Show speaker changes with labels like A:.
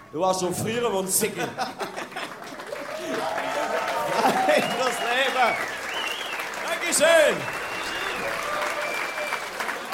A: Du warst so früher und Sickel. Frei fürs Leben. Dankeschön.